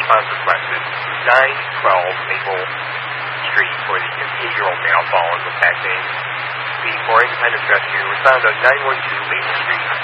response requested 912 Maple Street for the 58-year-old male fallen with back pain. The 4 Independence Rescue responded on 912 Maple Street.